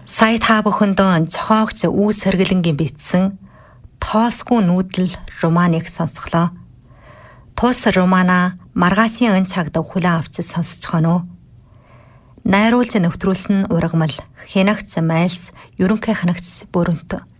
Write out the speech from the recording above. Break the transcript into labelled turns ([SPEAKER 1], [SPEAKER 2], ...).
[SPEAKER 1] Сая та бүхэндөө зохиогч Үүс Сэргэлэнгийн бичсэн Тоосгүй нүүдэл романыг сонсголоо. Тус романа маргаашийн өн цагт хүлээн авч сонсцгоно уу? Найруулж нэвтрүүлсэн ургамал Хянагч Майлс ерөнхий ханагч Бүрэнт